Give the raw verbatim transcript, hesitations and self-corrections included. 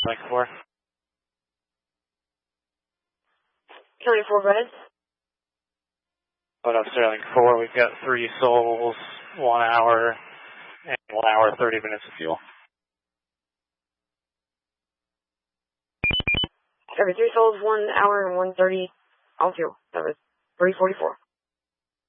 Sterling four. County four, go ahead. Hold up, Sterling four. We've got three souls, one hour, and one hour, thirty minutes of fuel. Copy, three souls, one hour, and one thirty, all fuel. That was three forty-four.